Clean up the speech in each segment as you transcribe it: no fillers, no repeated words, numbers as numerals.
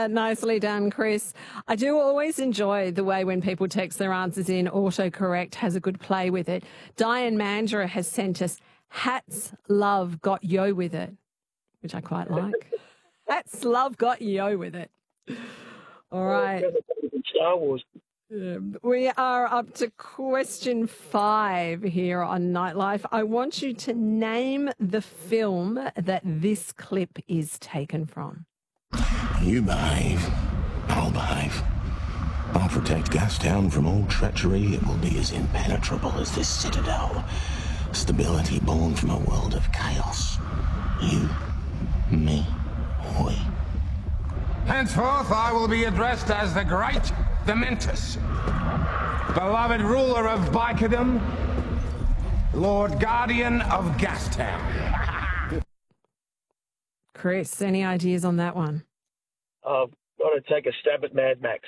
Nicely done, Chris. I do always enjoy the way when people text their answers in, autocorrect has a good play with it. Diane Mandra has sent us, Hats Love got yo with it, which I quite like. Hats Love got yo with it. All right. Star Wars. We are up to question 5 here on Nightlife. I want you to name the film that this clip is taken from. You behave, I'll behave. I'll protect Gastown from all treachery. It will be as impenetrable as this citadel. Stability born from a world of chaos. You, me, we. Henceforth, I will be addressed as the Great Dementus, beloved ruler of Bikerdom, Lord Guardian of Gastown. Chris, any ideas on that one? I've got to take a stab at Mad Max.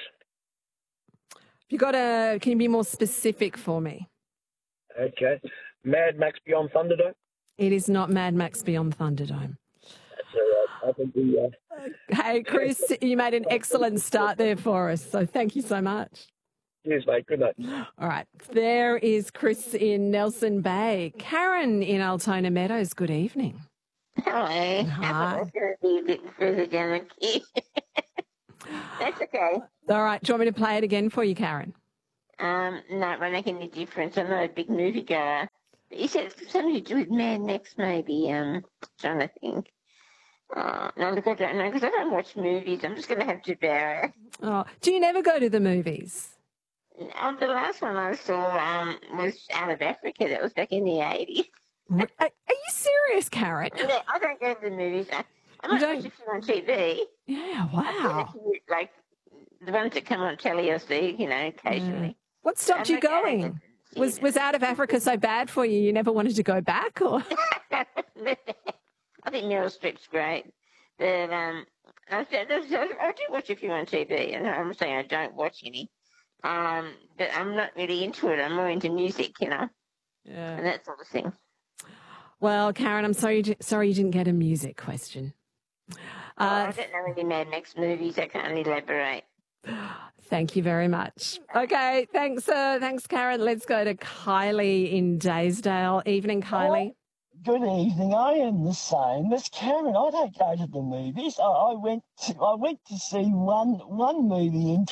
Can you be more specific for me? Okay. Mad Max Beyond Thunderdome? It is not Mad Max Beyond Thunderdome. That's all right. I think we... Hey, Chris, you made an excellent start there for us, so thank you so much. Cheers, mate. Good night. All right. There is Chris in Nelson Bay. Karen in Altona Meadows, good evening. Hello. Hi. I was going to be a bit further down the queue. That's okay. All right. Do you want me to play it again for you, Karen? No, it won't make any difference. I'm not a big movie goer. But you said it's something to do with Mad Max, maybe. Trying to think. No, look, I don't know, because I don't watch movies. I'm just going to have to bear it. Oh, do you never go to the movies? The last one I saw was Out of Africa. That was back in the 80s. Are you serious, Karen? Yeah, I don't go to the movies. I might watch a few on TV. Yeah, wow. Like the ones that come on telly or see, occasionally. What stopped you going? Was Out of Africa so bad for you? You never wanted to go back, or? I think Meryl Streep's great, but I do watch a few on TV, and I'm saying I don't watch any, but I'm not really into it. I'm more into music, and that sort of thing. Well, Karen, I'm sorry you didn't get a music question. I don't know any Mad Max movies. I can't elaborate. Thank you very much. Okay, thanks, Karen. Let's go to Kylie in Daysdale. Evening, Kylie. Good evening. I am the same as Karen. I don't go to the movies. I went to see one movie in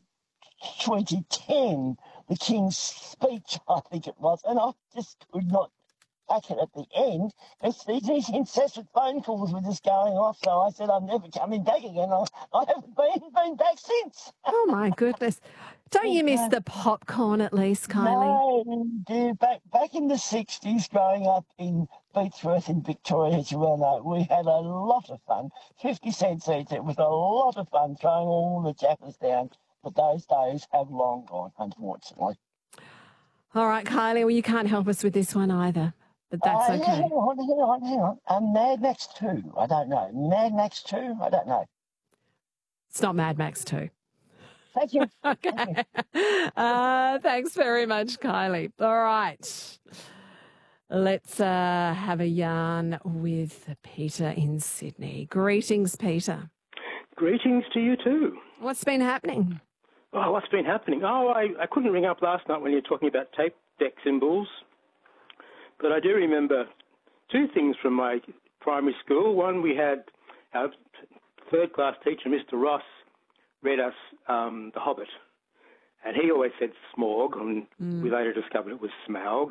2010, The King's Speech, I think it was, and I just could not back it at the end. It's these incessant phone calls were just going off, so I said I'm never coming back again. I haven't been back since. Oh my goodness! Don't you miss the popcorn at least, Kylie? No, dear. Back in the 60s, growing up in Beechworth in Victoria, as you well know, we had a lot of fun. 50 cents each. It was a lot of fun throwing all the jackers down. But those days have long gone, unfortunately. All right, Kylie. Well, you can't help us with this one either. But that's okay. Hang on. Mad Max 2, I don't know. Mad Max 2, I don't know. It's not Mad Max 2. Thank you. Okay. Thanks very much, Kylie. All right. Let's have a yarn with Peter in Sydney. Greetings, Peter. Greetings to you too. What's been happening? Oh, what's been happening? Oh, I couldn't ring up last night when you were talking about tape deck symbols. But I do remember two things from my primary school. One, we had our third-class teacher, Mr. Ross, read us The Hobbit. And he always said Smaug, and we later discovered it was Smaug.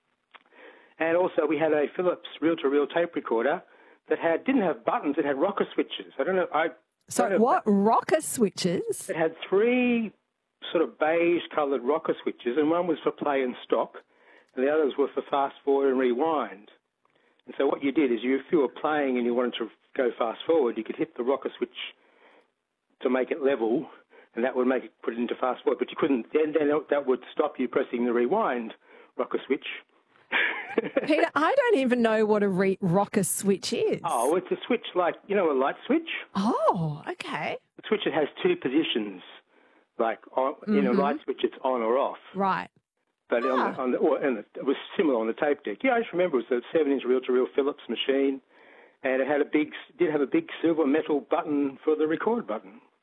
And also we had a Philips reel-to-reel tape recorder that didn't have buttons, it had rocker switches. I don't know. What? Rocker switches? It had three sort of beige-coloured rocker switches, and one was for play and stop, and the others were for fast forward and rewind. And so what you did is if you were playing and you wanted to go fast forward, you could hit the rocker switch to make it level, and that would put it into fast forward. But you couldn't, then that would stop you pressing the rewind rocker switch. Peter, I don't even know what a rocker switch is. Oh, it's a switch like, a light switch. Oh, okay. The switch that has two positions, like in a light switch, it's on or off. Right. But and it was similar on the tape deck. Yeah, I just remember it was a 7-inch reel-to-reel Philips machine, and it had did have a big silver metal button for the record button.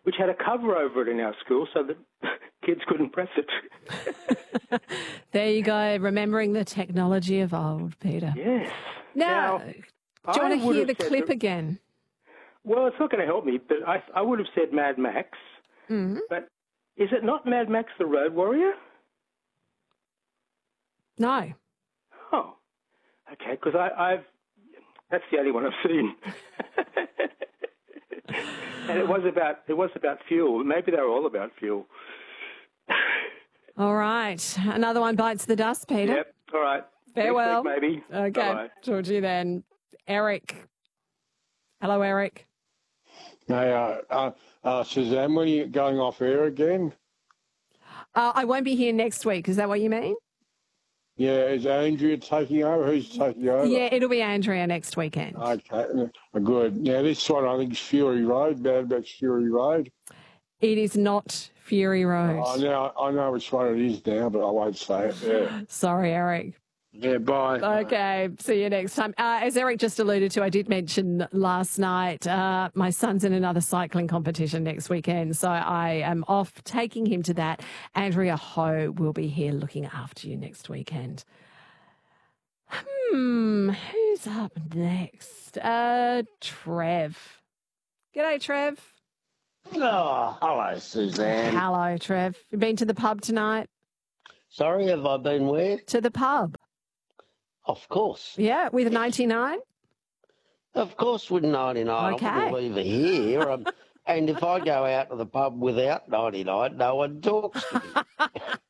which had a cover over it in our school so that kids couldn't press it. There you go, remembering the technology of old, Peter. Yes. Now, do you want to hear the clip again? Well, it's not going to help me, but I would have said Mad Max. Mm-hmm. But is it not Mad Max the Road Warrior? No. Oh, okay, because that's the only one I've seen. And it was about fuel. Maybe they were all about fuel. All right. Another one bites the dust, Peter. Yep. All right. Farewell. Next week, maybe. Okay. Bye-bye. Talk to you then. Eric. Hello, Eric. Hey, Suzanne, when are you going off air again? I won't be here next week. Is that what you mean? Yeah, is Andrea taking over? Who's taking over? Yeah, it'll be Andrea next weekend. Okay, good. Now, this one I think is Fury Road, Mad Max Fury Road. It is not Fury Road. I know which one it is now, but I won't say it. Yeah. Sorry, Eric. Yeah, bye. Okay, see you next time. As Eric just alluded to, I did mention last night, my son's in another cycling competition next weekend, so I am off taking him to that. Andrea Ho will be here looking after you next weekend. Who's up next? Trev. G'day, Trev. Oh, hello, Suzanne. Hello, Trev. You been to the pub tonight? Sorry, have I been where? To the pub. Of course. Yeah, with 99? Of course with 99. Okay. I wouldn't leave it here. And if I go out to the pub without 99, no one talks to me.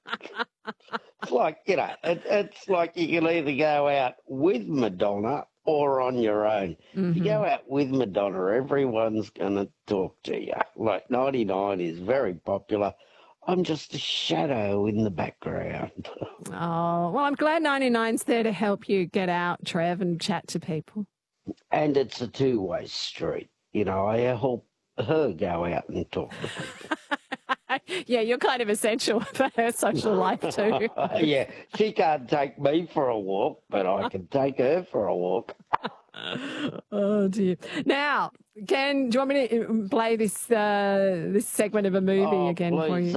It's like, it's like you can either go out with Madonna or on your own. If you go out with Madonna, everyone's going to talk to you. Like 99 is very popular. I'm just a shadow in the background. Oh, well, I'm glad 99's there to help you get out, Trev, and chat to people. And it's a two-way street. I help her go out and talk to people. Yeah, you're kind of essential for her social life too. Yeah, she can't take me for a walk, but I can take her for a walk. Oh, dear. Now, do you want me to play this this segment of a movie again for you?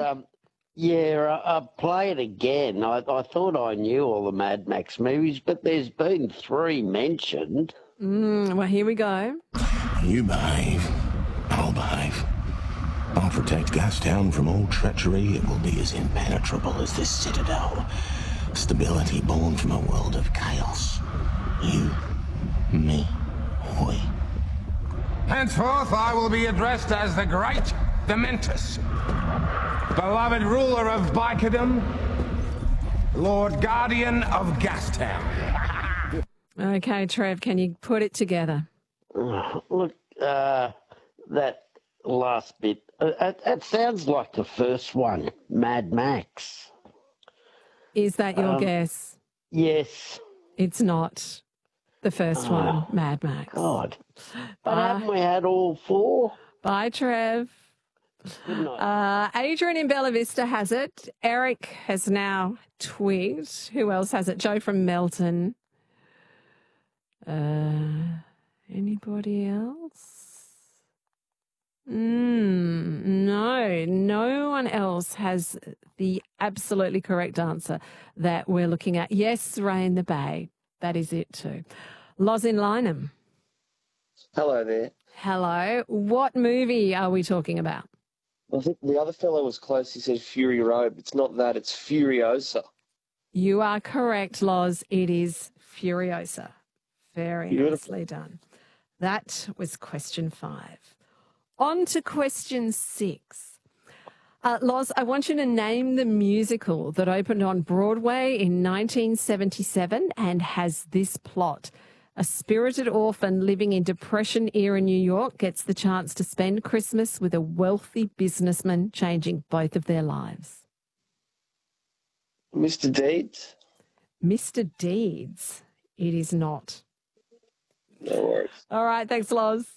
I'll play it again. I thought I knew all the Mad Max movies, but there's been 3 mentioned. Well, here we go. You behave, I'll behave. I'll protect Gastown from all treachery. It will be as impenetrable as this citadel. Stability born from a world of chaos. You, me, we. Henceforth, I will be addressed as the Great Dementus, beloved ruler of Bikerdom, Lord Guardian of Gastown. Okay, Trev, can you put it together? Look, that last bit, it sounds like the first one, Mad Max. Is that your guess? Yes. It's not the first one, Mad Max. God. But haven't we had all 4? Bye, Trev. Good night. Adrian in Bella Vista has it. Eric has now twigged. Who else has it? Joe from Melton. Anybody else? No one else has the absolutely correct answer that we're looking at. Yes, Ray in the Bay. That is it too. Loz in Lynham. Hello there. Hello. What movie are we talking about? I think the other fellow was close. He said Fury Road. It's not that. It's Furiosa. You are correct, Loz. It is Furiosa. Very nicely done. That was question 5. On to question 6. Loz, I want you to name the musical that opened on Broadway in 1977 and has this plot. A spirited orphan living in Depression-era New York gets the chance to spend Christmas with a wealthy businessman, changing both of their lives. Mr. Deeds? Mr. Deeds. It is not. No worries. All right, thanks, Loz.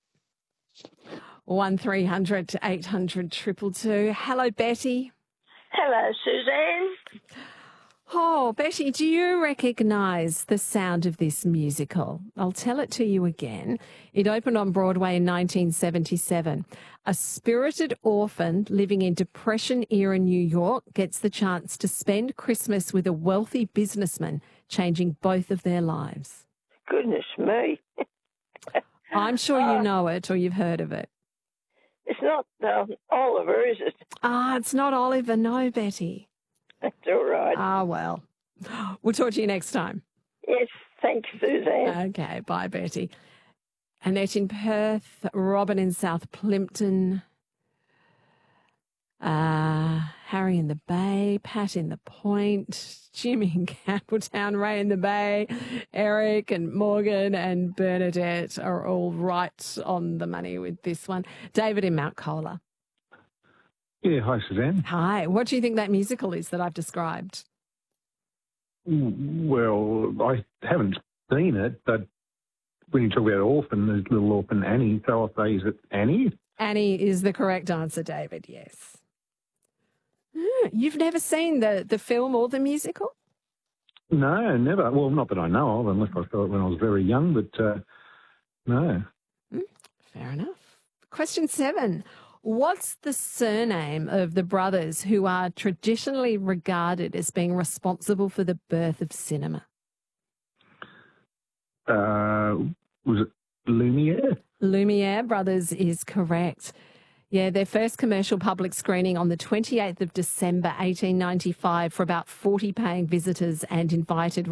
1300 800 222. Hello, Betty. Hello, Suzanne. Oh, Betty, do you recognise the sound of this musical? I'll tell it to you again. It opened on Broadway in 1977. A spirited orphan living in Depression-era New York gets the chance to spend Christmas with a wealthy businessman, changing both of their lives. Goodness me. I'm sure you know it or you've heard of it. It's not Oliver, is it? It's not Oliver, no, Betty. That's all right. Well. We'll talk to you next time. Yes, thanks, Suzanne. Okay, bye, Betty. Annette in Perth, Robin in South Plimpton, Harry in the Bay, Pat in the Point, Jimmy in Campbelltown, Ray in the Bay, Eric and Morgan and Bernadette are all right on the money with this one. David in Mount Colah. Yeah, hi, Suzanne. Hi. What do you think that musical is that I've described? Well, I haven't seen it, but when you talk about orphan, there's little orphan Annie, so I'll say, is it Annie? Annie is the correct answer, David, yes. You've never seen the film or the musical? No, never. Well, not that I know of, unless I saw it when I was very young, but no. Fair enough. Question 7. What's the surname of the brothers who are traditionally regarded as being responsible for the birth of cinema? Was it Lumiere? Lumiere brothers is correct. Yeah, their first commercial public screening on the 28th of December 1895 for about 40 paying visitors and invited